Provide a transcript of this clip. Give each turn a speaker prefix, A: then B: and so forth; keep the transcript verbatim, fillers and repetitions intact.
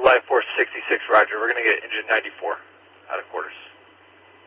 A: Flight four sixty-six, roger. We're going to get engine ninety-four out of quarters.